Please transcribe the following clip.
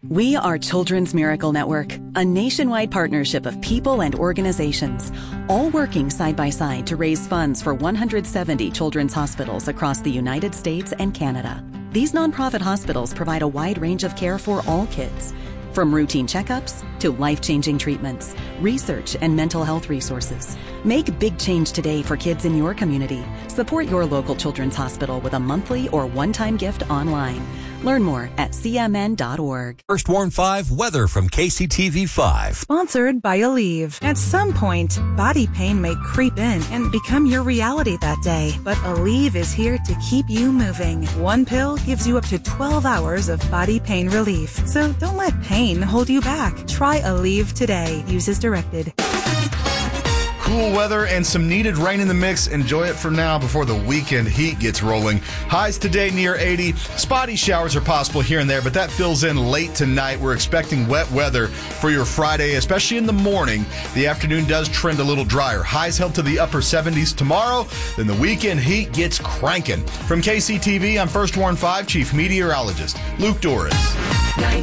We are Children's Miracle Network, a nationwide partnership of people and organizations, all working side by side to raise funds for 170 children's hospitals across the United States and Canada. These nonprofit hospitals provide a wide range of care for all kids, from routine checkups to life-changing treatments, research, and mental health resources. Make big change today for kids in your community. Support your local children's hospital with a monthly or one-time gift online. Learn more at cmn.org. First Warn 5 weather from KCTV 5. Sponsored by Aleve. At some point, body pain may creep in and become your reality that day. But Aleve is here to keep you moving. One pill gives you up to 12 hours of body pain relief. So don't let pain hold you back. Try Aleve today. Use as directed. Cool weather and some needed rain in the mix. Enjoy it for now before the weekend heat gets rolling. Highs today near 80. Spotty showers are possible here and there, but that fills in late tonight. We're expecting wet weather for your Friday, especially in the morning. The afternoon does trend a little drier. Highs held to the upper 70s tomorrow. Then the weekend heat gets cranking. From KCTV, I'm First Warn 5 Chief Meteorologist Luke Doris.